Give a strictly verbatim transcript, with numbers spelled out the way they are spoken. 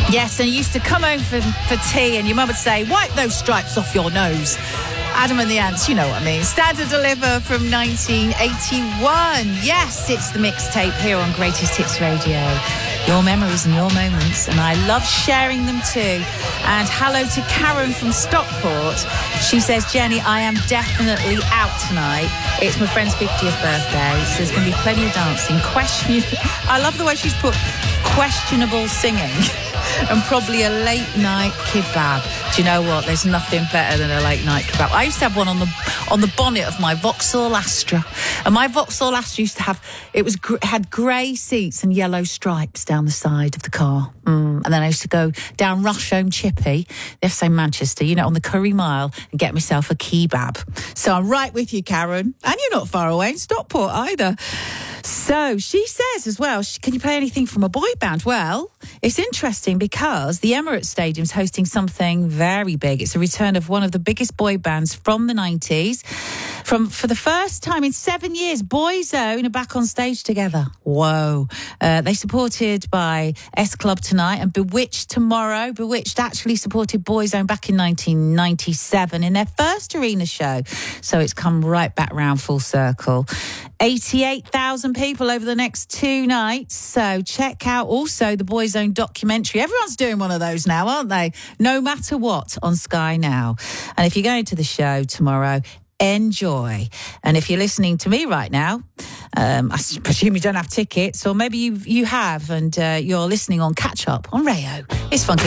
Yes, and you used to come home for, for tea and your mum would say, wipe those stripes off your nose. Adam and the Ants, you know what I mean. Stand and Deliver from nineteen eighty-one. Yes, it's the mixtape here on Greatest Hits Radio. Your memories and your moments, and I love sharing them too. And hello to Karen from Stockport. She says, Jenny, I am definitely out tonight. It's my friend's fiftieth birthday, so there's going to be plenty of dancing. Question. I love the way she's put questionable singing. And probably a late night kebab. Do you know what? There's nothing better than a late night kebab. I used to have one on the on the bonnet of my Vauxhall Astra, and my Vauxhall Astra used to have it was it had grey seats and yellow stripes down the side of the car. Mm. And then I used to go down Rusholme Chippy, they have to say Manchester, you know, on the Curry Mile, and get myself a kebab. So I'm right with you, Karen, and you're not far away in Stockport either. So she says as well, can you play anything from a boy band? Well, it's interesting because the Emirates Stadium is hosting something very big. It's a return of one of the biggest boy bands from the nineties. From for the first time in seven years, Boyzone are back on stage together. Whoa. Uh, they supported by S Club tonight and Bewitched tomorrow. Bewitched actually supported Boyzone back in nineteen ninety-seven in their first arena show. So it's come right back round full circle. eighty-eight thousand people over the next two nights. So check out also the Boyzone documentary. Everyone's doing one of those now, aren't they? No Matter What on Sky Now. And if you're going to the show tomorrow, enjoy. And if you're listening to me right now, um, I presume you don't have tickets, or maybe you you have and uh, you're listening on Catch Up on Rayo. It's fun.